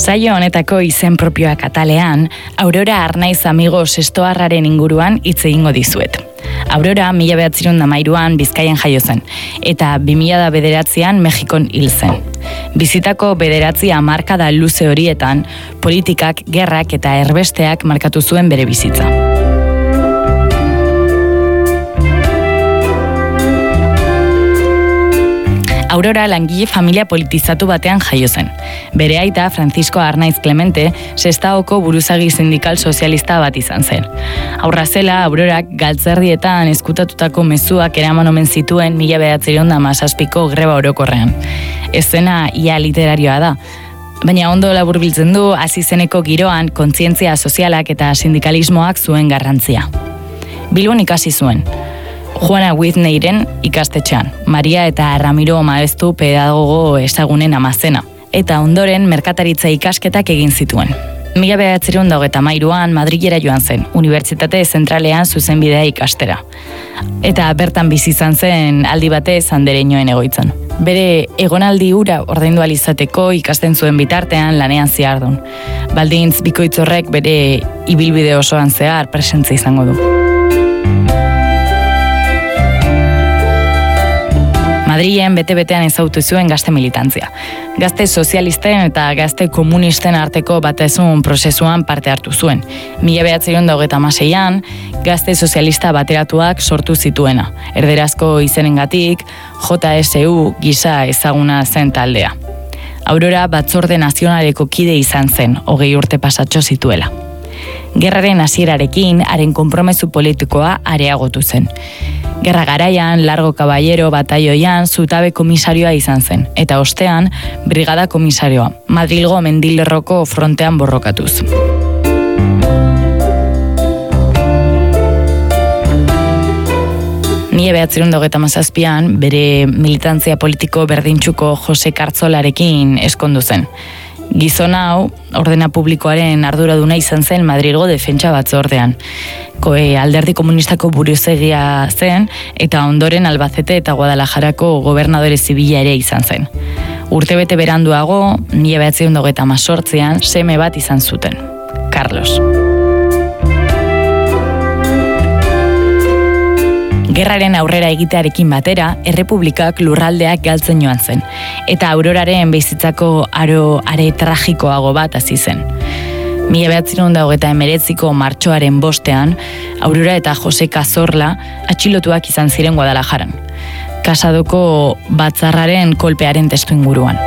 Saio honetako izen propioak atalean, Aurora Arnaiz Amigos estoarraren inguruan hitz egingo dizuet. Aurora 1913an Bizkaian jaio zen, eta 2009an Mexikon hil zen. Bizitako 9 hamarkada luze horietan, politikak, gerrak eta erbesteak markatu zuen bere bizitza. Aurora langile familia politizatu batean jaio zen. Bere aita, Francisco Arnaiz Clemente, Sestaoko buruzagi sindikal sozialista bat izan zen. Aurra zela, Aurorak galtzerdietan ezkutatutako mezuak eraman omen zituen 1917ko greba orokorrean. Eszena ia literarioa da. Baina ondo laburbiltzen du, hasi zeneko giroan kontzientzia sozialak eta sindikalismoak zuen garrantzia. Bilbon ikasi zuen. Juana Whitneyren ikastetxean, Maria eta Ramiro Maeztu pedagogo ezagunen amazena, eta ondoren merkataritza ikasketak egin zituen. 1923an Madrilera joan zen, Unibertsitate Zentralean zuzenbidea ikastera. Eta bertan bizi izan zen aldi batez andereñoen egoitzan. Bere egonaldi hura ordaindu ahal izateko ikasten zuen bitartean lanean zihardun. Baldintz bikoitz horrek bere ibilbide osoan zehar presentzia izango du. Madrilen bete-betean ezagutu zuen gazte militantzia. Gazte sozialisten eta gazte komunisten arteko batasun prozesuan parte hartu zuen. 1926an gazte sozialista bateratuak sortu zituena. Erderazko izenengatik JSU gisa ezaguna zen taldea. Aurora Batzorde Nazionaleko kide izan zen, 20 urte pasatxo zituela. Gerraren hasierarekin haren konpromezu politikoa areagotu zen. Gerra garaian, Largo Caballero bataioian zutabe komisarioa izan zen, eta ostean, brigada komisarioa, Madrilgo Mendilerroko frontean borrokatuz. Mila 1927an bere militantzia politiko berdintsuko Jose Kartzolarekin eskondu zen. Gizon hau, ordena publikoaren arduraduna izan zen Madrilgo defentsa batzordean. Alderdi komunistako buruzegia zen, eta ondoren Albacete eta Guadalajarako gobernadore zibila ere izan zen. Urtebete beranduago, 1928an, seme bat izan zuten, Carlos. Gerraren aurrera egitearekin batera, errepublikak lurraldeak galtzen joan zen, eta Auroraren bizitzako are tragikoago bat hasi zen. 1929ko martxoaren 5ean, Aurora eta Jose Cazorla atxilotuak izan ziren Guadalajaran, Kasadoko batzarraren kolpearen testuinguruan.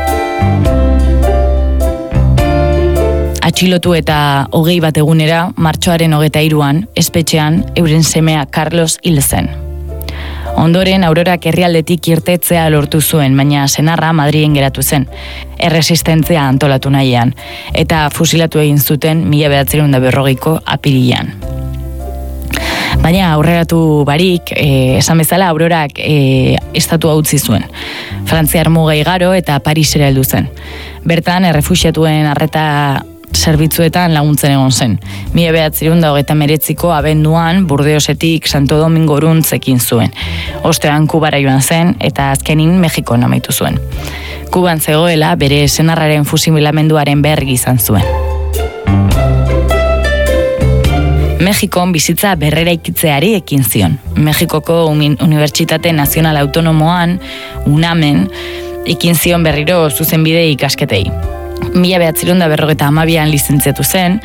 Atxilotu eta 21 egunera, martxoaren 23an, espetxean, euren semea Carlos hil zen. Ondoren, Aurorak herrialdetik irtetzea lortu zuen, baina senarra Madrilen geratu zen, erresistentzia antolatu nahian, eta fusilatu egin zuten 1940ko apirilean. Baina aurreratu barik, esan bezala Aurorak estatua utzi zuen. Frantziar muga igaro eta Parisera heldu zen. Bertan, errefuxiatuen arreta zerbitzuetan laguntzen egon zen. 1929ko abenduan Burdeosetik Santo Domingoruntz ekin zuen. Ostean Kubara joan zen eta azkenin Mexikon amaitu zuen. Kuban zegoela bere senarraren fusilamenduaren berri izan zuen. Mexikon bizitza berreraikitzeari ekin zion. Mexikoko Unibertsitate Nazional Autonomoan, UNAMen, ekin zion berriro zuzenbide ikasketei. 1952an lizentziatu zen,